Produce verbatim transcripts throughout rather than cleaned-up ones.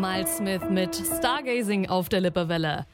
Miles Smith mit Stargazing auf der Lippewelle.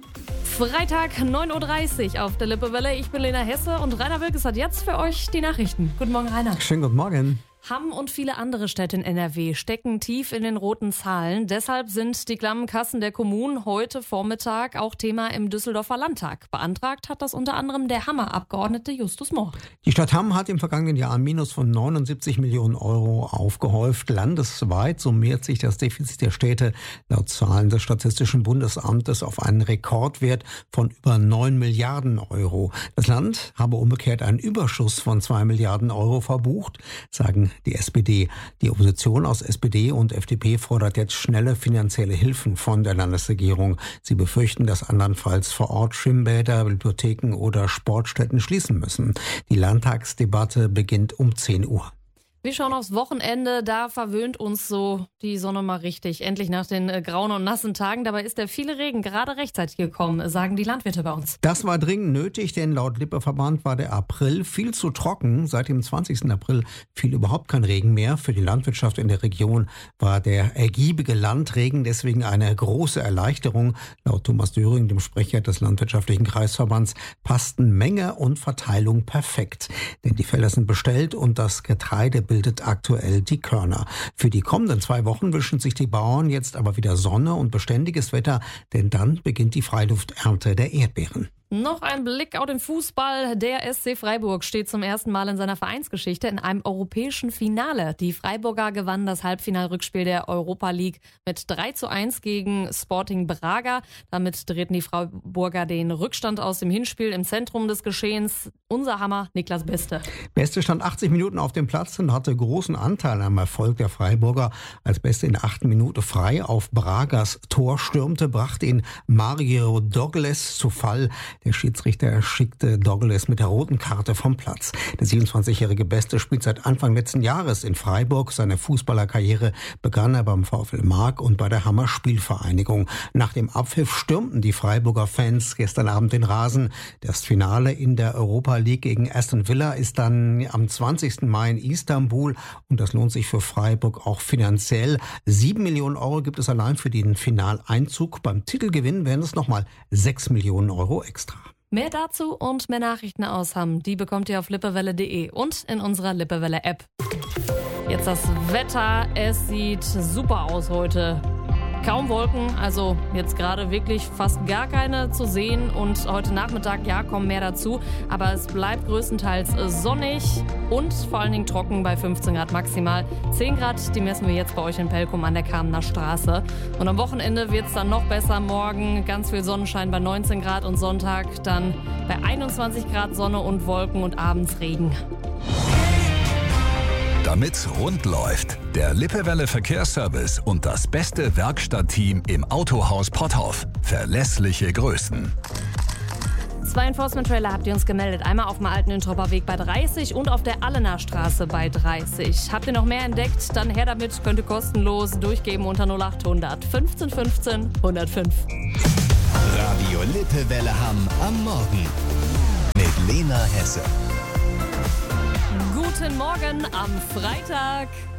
Freitag neun Uhr dreißig auf der Lippewelle. Ich bin Lena Hesse und Rainer Wilkes hat jetzt für euch die Nachrichten. Guten Morgen, Rainer. Schönen guten Morgen. Hamm und viele andere Städte in N R W stecken tief in den roten Zahlen. Deshalb sind die klammen Kassen der Kommunen heute Vormittag auch Thema im Düsseldorfer Landtag. Beantragt hat das unter anderem der Hammer-Abgeordnete Justus Mohr. Die Stadt Hamm hat im vergangenen Jahr ein Minus von neunundsiebzig Millionen Euro aufgehäuft. Landesweit summiert sich das Defizit der Städte laut Zahlen des Statistischen Bundesamtes auf einen Rekordwert von über neun Milliarden Euro. Das Land habe umgekehrt einen Überschuss von zwei Milliarden Euro verbucht, sagen die S P D. Die Opposition aus S P D und F D P fordert jetzt schnelle finanzielle Hilfen von der Landesregierung. Sie befürchten, dass andernfalls vor Ort Schwimmbäder, Bibliotheken oder Sportstätten schließen müssen. Die Landtagsdebatte beginnt um zehn Uhr. Wir schauen aufs Wochenende, da verwöhnt uns so die Sonne mal richtig. Endlich nach den äh, grauen und nassen Tagen. Dabei ist der viele Regen gerade rechtzeitig gekommen, sagen die Landwirte bei uns. Das war dringend nötig, denn laut Lippe-Verband war der April viel zu trocken. Seit dem zwanzigsten April fiel überhaupt kein Regen mehr. Für die Landwirtschaft in der Region war der ergiebige Landregen deswegen eine große Erleichterung. Laut Thomas Döring, dem Sprecher des Landwirtschaftlichen Kreisverbands, passten Menge und Verteilung perfekt. Denn die Felder sind bestellt und das Getreide bildet aktuell die Körner. Für die kommenden zwei Wochen wünschen sich die Bauern jetzt aber wieder Sonne und beständiges Wetter, denn dann beginnt die Freilufternte der Erdbeeren. Noch ein Blick auf den Fußball. Der S C Freiburg steht zum ersten Mal in seiner Vereinsgeschichte in einem europäischen Finale. Die Freiburger gewannen das Halbfinalrückspiel der Europa League mit drei zu eins gegen Sporting Braga. Damit drehten die Freiburger den Rückstand aus dem Hinspiel im Zentrum des Geschehens. Unser Hammer, Niklas Beste. Beste stand achtzig Minuten auf dem Platz und hatte großen Anteil am Erfolg der Freiburger. Als Beste in der achten Minute frei auf Bragas Tor stürmte, brachte ihn Mario Douglas zu Fall. Der Schiedsrichter schickte Douglas mit der roten Karte vom Platz. Der siebenundzwanzigjährige Beste spielt seit Anfang letzten Jahres in Freiburg. Seine Fußballerkarriere begann er beim VfL Mark und bei der Hammer Spielvereinigung. Nach dem Abpfiff stürmten die Freiburger Fans gestern Abend den Rasen. Das Finale in der Europa League gegen Aston Villa ist dann am zwanzigsten Mai in Istanbul und das lohnt sich für Freiburg auch finanziell. Sieben Millionen Euro gibt es allein für den Finaleinzug. Beim Titelgewinn wären es nochmal sechs Millionen Euro extra. Mehr dazu und mehr Nachrichten aus Hamm, die bekommt ihr auf lippewelle punkt de und in unserer Lippewelle-App. Jetzt das Wetter, es sieht super aus heute. Kaum Wolken, also jetzt gerade wirklich fast gar keine zu sehen und heute Nachmittag, ja, kommen mehr dazu, aber es bleibt größtenteils sonnig und vor allen Dingen trocken bei fünfzehn Grad maximal. zehn Grad, die messen wir jetzt bei euch in Pelkum an der Kamener Straße. Und am Wochenende wird es dann noch besser, morgen ganz viel Sonnenschein bei neunzehn Grad und Sonntag dann bei einundzwanzig Grad Sonne und Wolken und abends Regen. Damit's rund läuft, der Lippewelle Verkehrsservice und das beste Werkstattteam im Autohaus Potthoff. Verlässliche Größen. Zwei Enforcement-Trailer habt ihr uns gemeldet. Einmal auf dem alten Intropper Weg bei dreißig und auf der Allener Straße bei dreißig. Habt ihr noch mehr entdeckt? Dann her damit, könnt ihr kostenlos durchgeben unter null achthundert fünfzehn fünfzehn hundertfünf. Radio Lippewelle Hamm am Morgen mit Lena Hesse. Guten Morgen am Freitag.